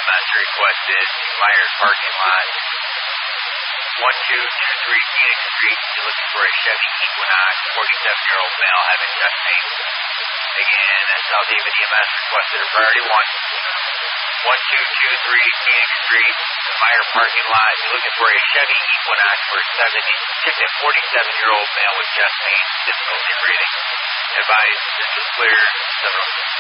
EMS requested, Myers parking lot. 1223 Phoenix Street. You're looking for a Chevy Equinox, 47-year-old male having chest pain. Again, South Haven EMS requested a priority 1223 Phoenix Street, Meyer parking lot. You're looking for a Chevy Equinox for a 47-year-old male with chest pain, difficulty breathing. Advise, this is clear, 706.